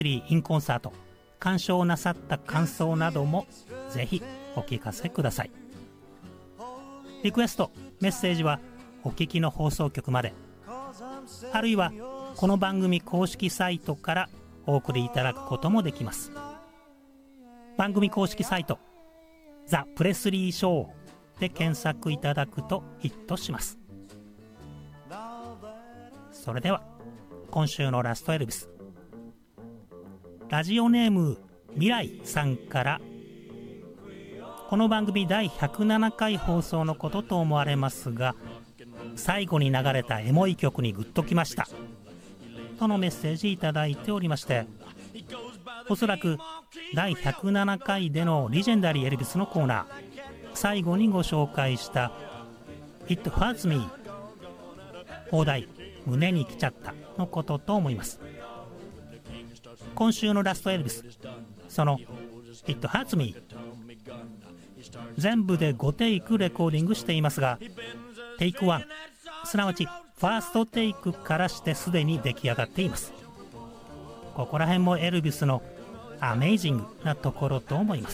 インコンサート鑑賞なさった感想などもぜひお聞かせください。リクエストメッセージはお聞きの放送局まで、あるいはこの番組公式サイトからお送りいただくこともできます。番組公式サイトザ・プレスリーショーで検索いただくとヒットします。それでは今週のラストエルビス、ラジオネーム未来さんから、この番組第107回放送のことと思われますが、最後に流れたエモい曲にグッときましたとのメッセージいただいておりまして、おそらく第107回でのリジェンダリーエルビスのコーナー最後にご紹介したIt Hurts Me、 放題胸に来ちゃったのことと思います。今週のラストエルビス、その It Hurts Me 全部で5テイクレコーディングしていますが、テイク1、すなわちファーストテイクからしてすでに出来上がっています。ここら辺もエルビスのアメイジングなところと思います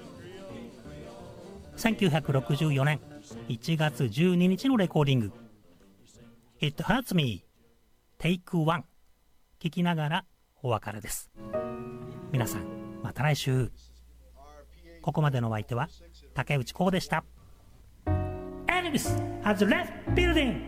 。1964年1月12日のレコーディング It Hurts Me Take 1、 聞きながらお別れです。皆さんまた来週。ここまでのお相手は竹内幸でした。エルビス has left building